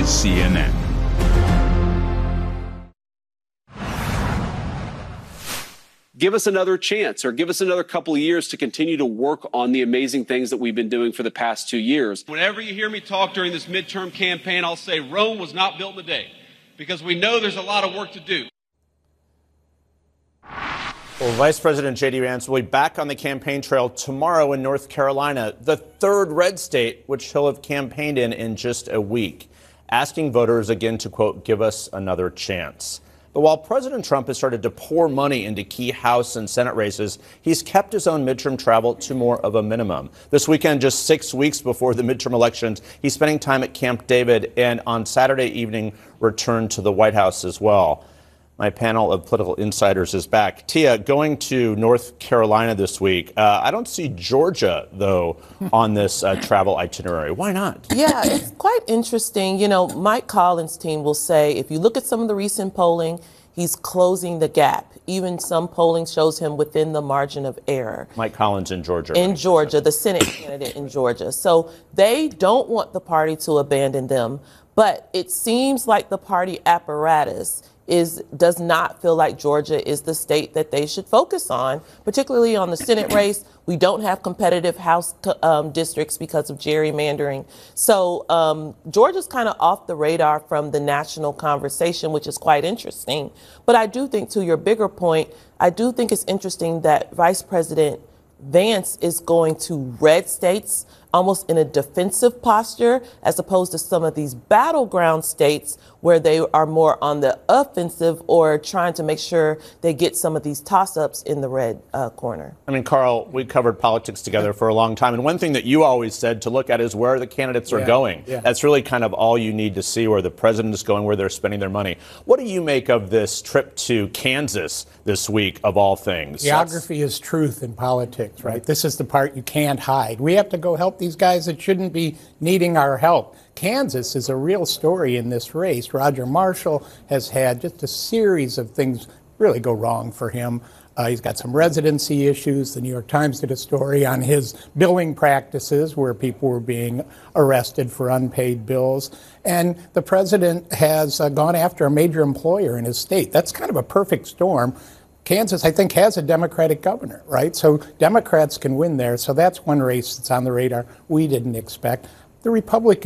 is CNN. Give us another chance, or give us another couple of years to continue to work on the amazing things that we've been doing for the past 2 years. Whenever you hear me talk during this midterm campaign, I'll say Rome was not built in a day, because we know there's a lot of work to do. Well, Vice President J.D. Vance will be back on the campaign trail tomorrow in North Carolina, the third red state which he'll have campaigned in just a week, asking voters again to, quote, give us another chance. But while President Trump has started to pour money into key House and Senate races, he's kept his own midterm travel to more of a minimum. This weekend, just 6 weeks before the midterm elections, he's spending time at Camp David and on Saturday evening returned to the White House as well. My panel of political insiders is back. Tia, going to North Carolina this week. I don't see Georgia, though, on this travel itinerary. Why not? Yeah, it's quite interesting. You know, Mike Collins' team will say, if you look at some of the recent polling, he's closing the gap. Even some polling shows him within the margin of error. Mike Collins in Georgia. In Georgia, the Senate candidate in Georgia. So they don't want the party to abandon them. But it seems like the party apparatus does not feel like Georgia is the state that they should focus on, particularly on the Senate race. We don't have competitive House districts because of gerrymandering. So Georgia's kind of off the radar from the national conversation, which is quite interesting. But I do think, to your bigger point, I do think it's interesting that Vice President Vance is going to red states almost in a defensive posture, as opposed to some of these battleground states where they are more on the offensive or trying to make sure they get some of these toss-ups in the red corner. I mean, Carl, we covered politics together for a long time. And one thing that you always said to look at is where the candidates are going. Yeah. That's really kind of all you need to see, where the president is going, where they're spending their money. What do you make of this trip to Kansas this week, of all things? Geography is truth in politics, right? This is the part you can't hide. We have to go help these guys that shouldn't be needing our help. Kansas is a real story in this race. Roger Marshall has had just a series of things really go wrong for him. He's got some residency issues. The New York Times did a story on his billing practices where people were being arrested for unpaid bills. And the president has gone after a major employer in his state. That's kind of a perfect storm. Kansas, I think, has a Democratic governor, right? So Democrats can win there. So that's one race that's on the radar we didn't expect. The Republican